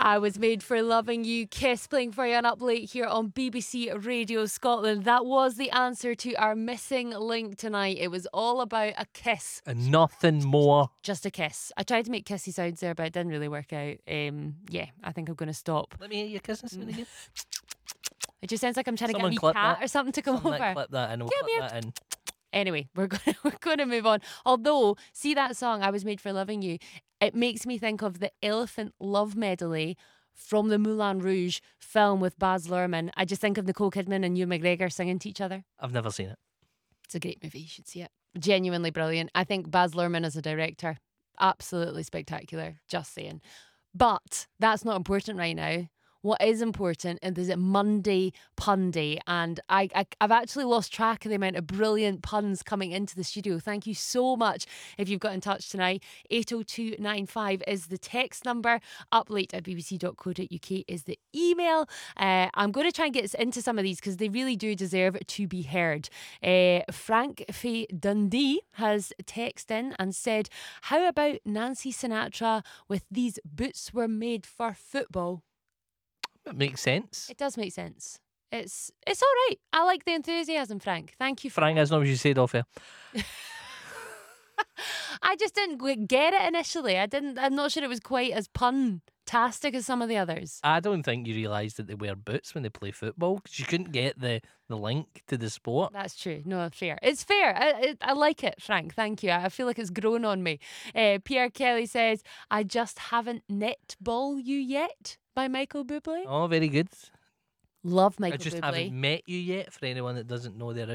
I Was Made for Loving You, Kiss playing for you on Up Late here on BBC Radio Scotland. That was the answer to our missing link tonight. It was all about a kiss. And nothing more. Just a kiss. I tried to make kissy sounds there, but it didn't really work out. Yeah, I think I'm going to stop. Let me hear your kissing sound again. It just sounds like I'm trying Someone to get a wee clip cat that. or something to come Someone over. clip that in. We'll Come clip here. that in. Anyway, we're going to move on. Although, see that song, I Was Made for Loving You, it makes me think of the Elephant Love Medley from the Moulin Rouge film with Baz Luhrmann. I just think of Nicole Kidman and Ewan McGregor singing to each other. I've never seen it. It's a great movie. You should see it. Genuinely brilliant. I think Baz Luhrmann as a director, absolutely spectacular. Just saying. But that's not important right now. What is important is it Monday Pun Day, and I've actually lost track of the amount of brilliant puns coming into the studio. Thank you so much if you've got in touch tonight. 80295 is the text number. uplate@bbc.co.uk is the email. I'm going to try and get into some of these because they really do deserve to be heard. Frank Faye Dundee has texted in and said, how about Nancy Sinatra with "These boots were made for football"? That makes sense. It does make sense. It's all right. I like the enthusiasm, Frank. Thank you. Frank, that's not what you said off air. I just didn't get it initially. I'm not sure it was quite as pun-tastic as some of the others. I don't think you realised that they wear boots when they play football because you couldn't get the link to the sport. That's true. No, fair. It's fair. I like it, Frank. Thank you. I feel like it's grown on me. Pierre Kelly says, I just haven't netball you yet by Michael Bublé. Oh, very good. Love Michael I just Bublé. haven't met you yet, for anyone that doesn't know their